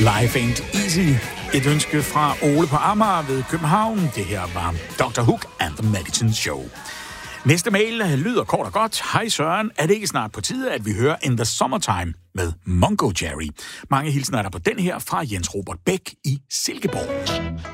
Life ain't easy. Et ønske fra Ole på Amager ved København. Det her var Dr. Hook and the Medicine Show. Næste mail lyder kort og godt. Hej Søren, er det ikke snart på tide, at vi hører In the Summertime med Mungo Jerry? Mange hilsner er der på den her fra Jens Robert Bæk i Silkeborg.